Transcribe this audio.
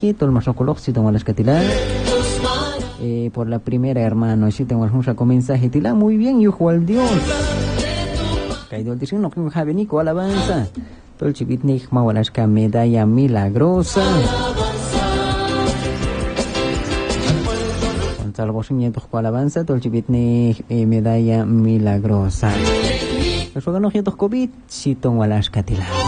Y todo el más loco, si tomo las catilas. Por la primera, hermano, si tengo un mensaje, tila muy bien, hijo al Dios. Caído el diciendo que Javi Nico alabanza. Todo el chivitnik, mawalasca medalla milagrosa. Gonzalo Bosimientos con alabanza, todo el chivitnik, medalla milagrosa. Los órganos COVID, si tengo las catilas.